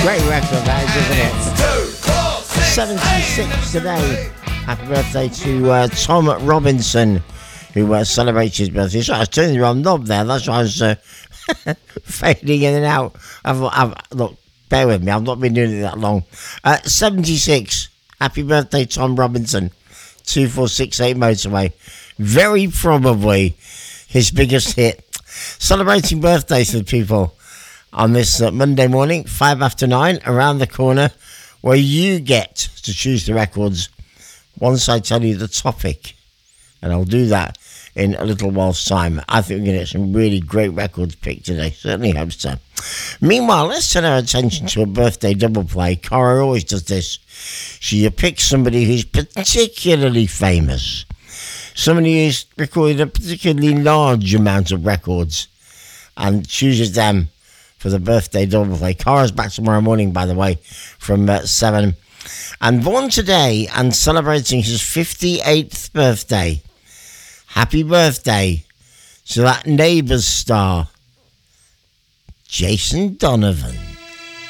Great record, that is, isn't it? 76 today. Happy birthday to Tom Robinson, who celebrates his birthday. So I was turning the wrong knob there. That's why I was fading in and out. Look, bear with me. I've not been doing it that long. 76. Happy birthday, Tom Robinson. 2468 Motorway. Very probably his biggest hit. Celebrating birthdays with people on this Monday morning, 9:05, around the corner, where you get to choose the records once I tell you the topic. And I'll do that in a little while's time. I think we're going to get some really great records picked today. Certainly hope so. Meanwhile, let's turn our attention to a birthday double play. Cara always does this. She picks somebody who's particularly famous. Somebody who's recorded a particularly large amount of records and chooses them for the birthday double play. Cara's back tomorrow morning, by the way, from 7. And born today and celebrating his 58th birthday. Happy birthday to that Neighbours star, Jason Donovan.